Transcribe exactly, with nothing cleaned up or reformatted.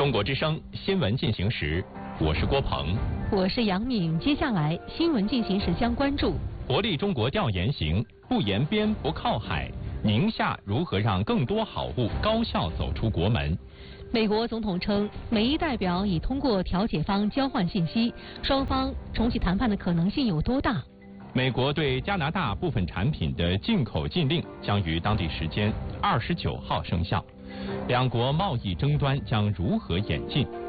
中国之声新闻进行时，我是郭鹏， 我是杨敏。接下来新闻进行时将关注： 活力中国调研行，不沿边不靠海，宁夏如何让更多好物高效走出国门？ 美国总统称，美伊代表已通过调解方交换信息，双方重启谈判的可能性有多大？ 美国对加拿大部分产品的进口禁令将于当地时间二十九号生效，两国贸易争端将如何演进？